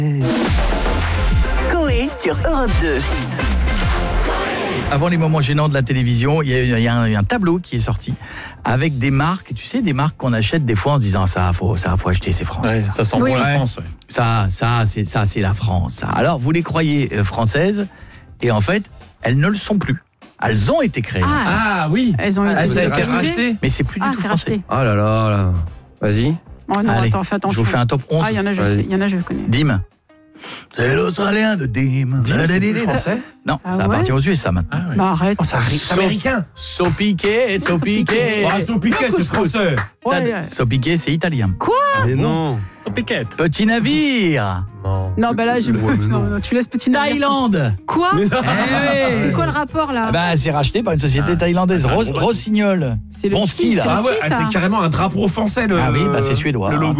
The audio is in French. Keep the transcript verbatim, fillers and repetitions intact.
Coé sur Europe deux. Avant les moments gênants de la télévision, il y a, il y a, un, il y a un tableau qui est sorti avec des marques, tu sais, des marques qu'on achète des fois en se disant ça, faut, ça, faut acheter, c'est français. Ouais, ça sent Oui. bon la Ouais. France. Ouais. Ça, ça, c'est ça, c'est la France. Ça. Alors, vous les croyez euh, françaises, et en fait, elles ne le sont plus. Elles ont été créées, Ah, Ah oui. elles ont Ah, été ça a été utilisées. racheté. mais c'est plus du Ah, tout c'est français. racheté. Oh là là, là. Vas-y. Oh non, Allez, attends, fais attention. je vous fais un top onze. Ah, il y en a, je Vas-y. sais. Il y en a, je connais. Dim. C'est l'Australien de Dim. Français. Non, Ah ça ouais appartient aux U S A maintenant. Ah ouais. Bah arrête. Oh, c'est américain. So piqué, so piqué. Ah, son piquet, c'est français. Ouais, ouais. So piqué, c'est italien. Mais non. Son piquette. Petit navire. Non. Non, bah là, je... Ouais, mais non, non. non, tu laisses petit navire. Thaïlande. Quoi Eh oui. C'est quoi le rapport là Bah, c'est racheté par une société Ah. thaïlandaise, Ah, Ros- bon, bah, Rossignol. C'est le Bon ski, ski, là. c'est le Ah ouais, ski, ça. c'est carrément un drapeau français le. Ah oui, bah c'est suédois. Le logo.